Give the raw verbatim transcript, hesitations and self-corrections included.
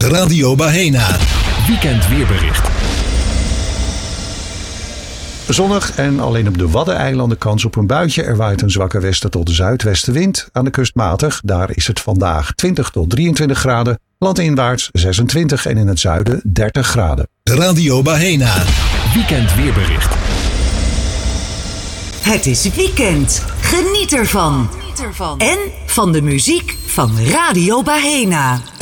Radio Bahena. Weekend weerbericht. Zonnig en alleen op de Waddeneilanden kans op een buitje. Er waait een zwakke westen tot zuidwestenwind. Aan de kust matig. Daar is het vandaag twintig tot drieëntwintig graden. Landinwaarts zesentwintig en in het zuiden dertig graden. Radio Bahena. Weekend weerbericht. Het is weekend. Geniet ervan. En van de muziek van Radio Bahena.